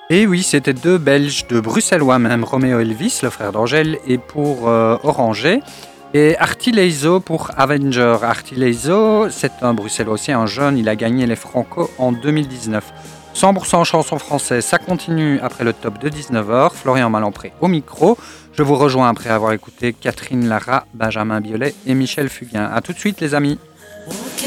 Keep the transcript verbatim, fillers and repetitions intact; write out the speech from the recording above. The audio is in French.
Et oui, c'était deux Belges, deux Bruxellois même, Roméo Elvis, le frère d'Angèle, et pour euh, Oranger. Et Artie Leizo pour Avenger. Artie Leizo, c'est un Bruxellois aussi, un jeune, il a gagné les Franco en deux mille dix-neuf. cent pour cent chanson française, ça continue après le top de dix-neuf heures. Florian Malempré au micro. Je vous rejoins après avoir écouté Catherine Lara, Benjamin Biolay et Michel Fugain. A tout de suite les amis.